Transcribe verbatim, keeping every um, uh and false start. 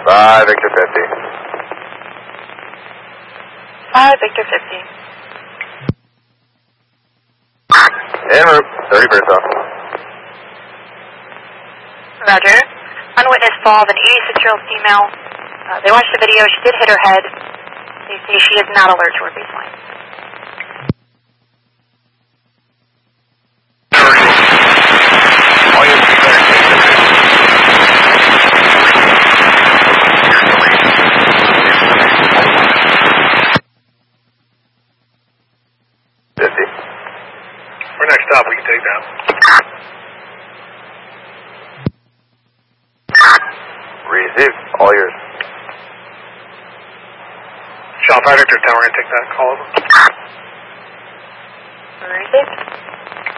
five Victor fifty. five Victor fifty. En route, thirty first off. Roger. Unwitnessed fall of an eighty-six-year-old female. Uh, they watched the video. She did hit her head. They say she is not alert to her baseline. All units be better. fifty. For next stop, we can take that. Received. All yours. Sean five Victor ten, we're going to take that call over. Received.